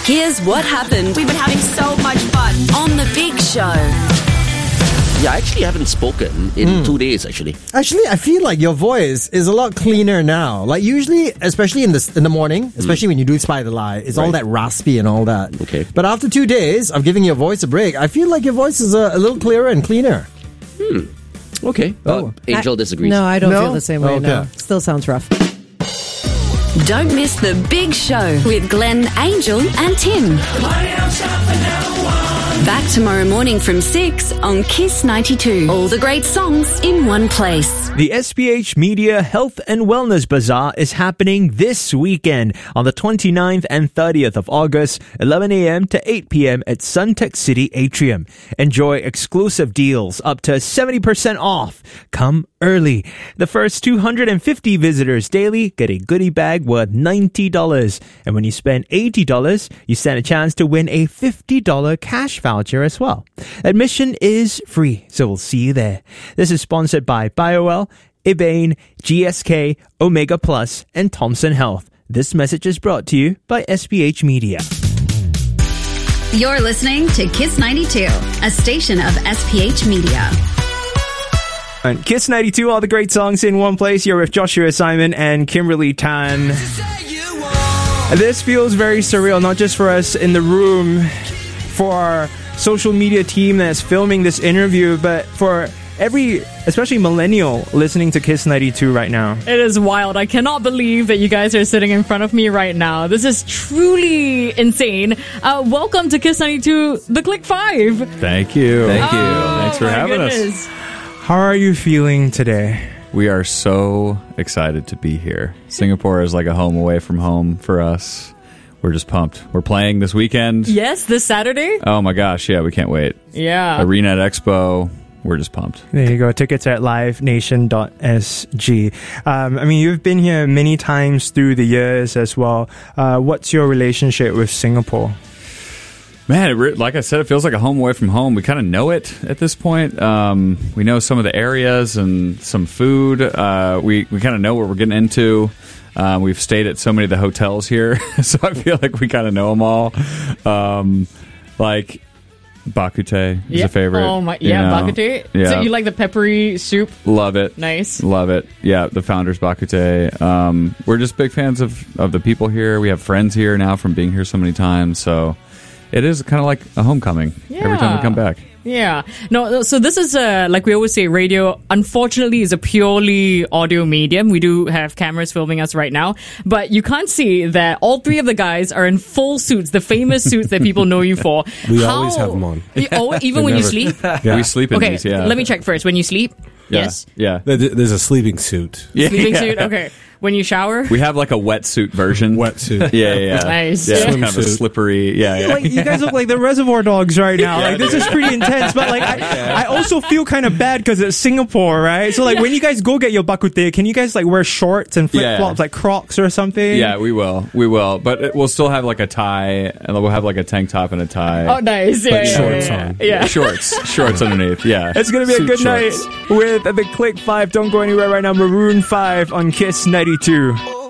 Here's what happened. We've been having so much fun. On The Big Show. Yeah, I actually haven't spoken in 2 days, actually. Actually, I feel like your voice is a lot cleaner now. Like usually, especially in the morning, especially when you do Spy the Lie, it's all that raspy and all that. Okay. But after 2 days of giving your voice a break, I feel like your voice is a little clearer and cleaner. Okay. Angel disagrees. No, I don't No? feel the same way, Okay. no. Still sounds rough. Don't miss The Big Show with Glenn, Angel and Tim. Back tomorrow morning from 6 on Kiss 92. All the great songs in one place. The SPH Media Health and Wellness Bazaar is happening this weekend on the 29th and 30th of August, 11 a.m. to 8 p.m. at Suntec City Atrium. Enjoy exclusive deals up to 70% off. Come early. The first 250 visitors daily get a goodie bag worth $90. And when you spend $80, you stand a chance to win a $50 cash voucher as well. Admission is free, so we'll see you there. This is sponsored by BioWell, Ibane, GSK, Omega Plus, and Thompson Health. This message is brought to you by SPH Media. You're listening to Kiss 92, a station of SPH Media. And Kiss 92, all the great songs in one place. You're with Joshua Simon and Kimberly Tan. This feels very surreal, not just for us in the room, for our social media team that's filming this interview, but for every, especially millennial, listening to Kiss 92 right now. It is wild. I cannot believe that you guys are sitting in front of me right now. This is truly insane. Welcome to Kiss 92, the Click 5. Thank you. Thanks for having us. How are you feeling today? We are so excited to be here. Singapore is like a home away from home for us. We're just pumped. We're playing this weekend. Yes, this Saturday. Oh my gosh, yeah, we can't wait. Yeah. Arena at Expo. We're just pumped. There you go. Tickets at livenation.sg. I mean, you've been here many times through the years as well. What's your relationship with Singapore? Man, like I said, it feels like a home away from home. We kind of know it at this point. We know some of the areas and some food. We kind of know what we're getting into. We've stayed at so many of the hotels here, so I feel like we kind of know them all. Like Bak Kut Teh is a favorite. Oh my, yeah, Bak Kut Teh. Yeah. So you like the peppery soup? Love it. Nice. Love it. Yeah, the founders Bak Kut Teh. We're just big fans of the people here. We have friends here now from being here so many times, so it is kind of like a homecoming every time we come back. Yeah. No, so this is, like we always say, radio, unfortunately, is a purely audio medium. We do have cameras filming us right now, but you can't see that all three of the guys are in full suits, the famous suits that people know you for. We always have them on. Even when you sleep? Yeah. We sleep in these, yeah. Let me check first. When you sleep? Yeah. Yes. Yeah. There's a sleeping suit. Sleeping suit? Okay. When you shower? We have like a wetsuit version. Wetsuit. Yeah. Nice. Yeah, it's kind of a slippery. Yeah. Like, you guys look like the Reservoir Dogs right now. Like, this is pretty intense, but like, I also feel kind of bad because it's Singapore, right? So like, when you guys go get your Bak Kut Teh, can you guys like wear shorts and flip-flops, like Crocs or something? Yeah, we will. But we'll still have like a tie, and we'll have like a tank top and a tie. Oh, nice. But shorts on. Yeah. Shorts underneath. Yeah. It's going to be a good shorts. night with the Click 5. Don't go anywhere right now. Maroon 5 on Kiss 92.